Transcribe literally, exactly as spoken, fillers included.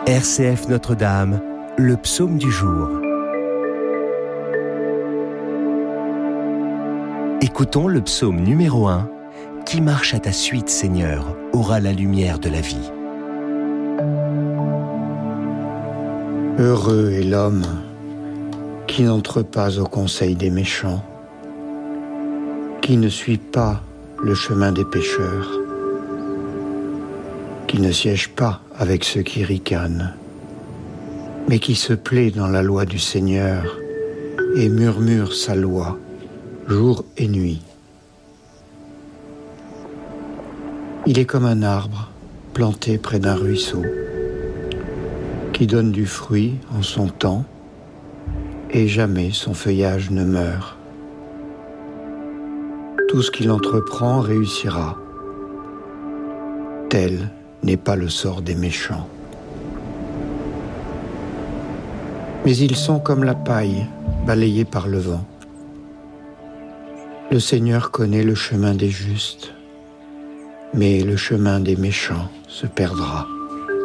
R C F Notre-Dame, le psaume du jour. Écoutons le psaume numéro un. Qui marche à ta suite, Seigneur, aura la lumière de la vie. Heureux est l'homme qui n'entre pas au conseil des méchants, qui ne suit pas le chemin des pécheurs, qui ne siège pas avec ceux qui ricanent, mais qui se plaît dans la loi du Seigneur et murmure sa loi jour et nuit. Il est comme un arbre planté près d'un ruisseau, qui donne du fruit en son temps, et jamais son feuillage ne meurt. Tout ce qu'il entreprend réussira. Tel n'est pas le sort des méchants. Mais ils sont comme la paille balayée par le vent. Le Seigneur connaît le chemin des justes, mais le chemin des méchants se perdra.